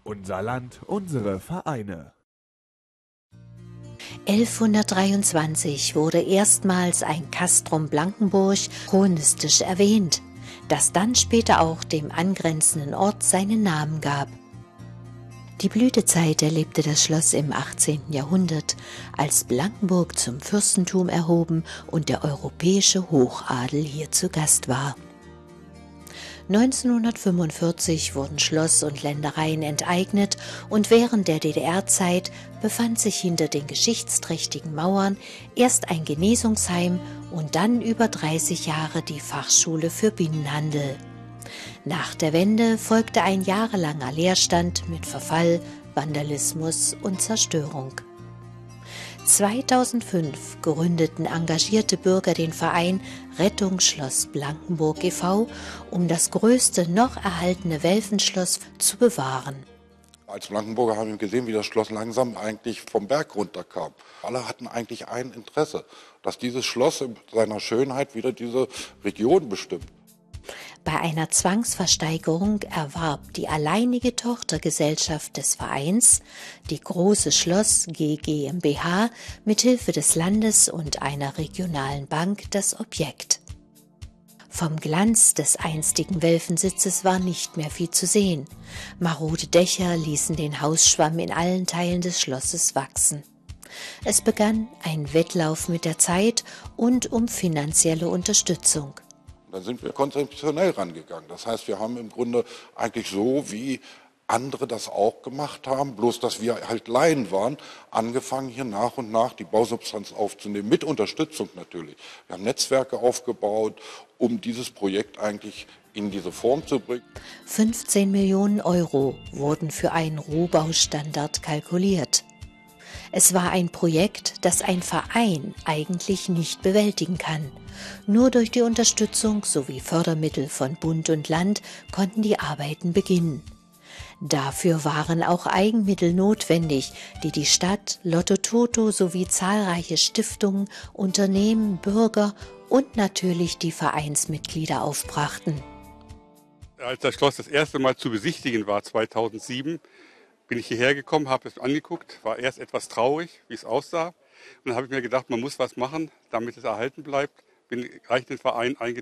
Unser Land, unsere Vereine. 1123 wurde erstmals ein Castrum Blankenburg chronistisch erwähnt, das dann später auch dem angrenzenden Ort seinen Namen gab. Die Blütezeit erlebte das Schloss im 18. Jahrhundert, als Blankenburg zum Fürstentum erhoben und der europäische Hochadel hier zu Gast war. 1945 wurden Schloss und Ländereien enteignet und während der DDR-Zeit befand sich hinter den geschichtsträchtigen Mauern erst ein Genesungsheim und dann über 30 Jahre die Fachschule für Binnenhandel. Nach der Wende folgte ein jahrelanger Leerstand mit Verfall, Vandalismus und Zerstörung. 2005 gründeten engagierte Bürger den Verein Rettung Schloss Blankenburg e.V., um das größte noch erhaltene Welfenschloss zu bewahren. Als Blankenburger haben wir gesehen, wie das Schloss langsam eigentlich vom Berg runterkam. Alle hatten eigentlich ein Interesse, dass dieses Schloss in seiner Schönheit wieder diese Region bestimmt. Bei einer Zwangsversteigerung erwarb die alleinige Tochtergesellschaft des Vereins, die Große Schloss GmbH, mithilfe des Landes und einer regionalen Bank das Objekt. Vom Glanz des einstigen Welfensitzes war nicht mehr viel zu sehen. Marode Dächer ließen den Hausschwamm in allen Teilen des Schlosses wachsen. Es begann ein Wettlauf mit der Zeit und um finanzielle Unterstützung. Dann sind wir konzeptionell rangegangen. Das heißt, wir haben im Grunde eigentlich so, wie andere das auch gemacht haben, bloß dass wir halt Laien waren, angefangen hier nach und nach die Bausubstanz aufzunehmen, mit Unterstützung natürlich. Wir haben Netzwerke aufgebaut, um dieses Projekt eigentlich in diese Form zu bringen. 15 Millionen Euro wurden für einen Rohbaustandard kalkuliert. Es war ein Projekt, das ein Verein eigentlich nicht bewältigen kann. Nur durch die Unterstützung sowie Fördermittel von Bund und Land konnten die Arbeiten beginnen. Dafür waren auch Eigenmittel notwendig, die die Stadt, Lotto Toto sowie zahlreiche Stiftungen, Unternehmen, Bürger und natürlich die Vereinsmitglieder aufbrachten. Als das Schloss das erste Mal zu besichtigen war, 2007, bin ich hierher gekommen, habe es angeguckt, war erst etwas traurig, wie es aussah. Und dann habe ich mir gedacht, man muss was machen, damit es erhalten bleibt. Bin gleich in den Verein eingetreten.